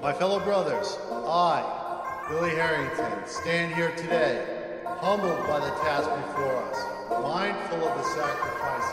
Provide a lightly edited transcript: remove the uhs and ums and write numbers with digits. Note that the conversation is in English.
My fellow brothers, I, Billy Harrington, stand here today, humbled by the task before us, mindful of the sacrifices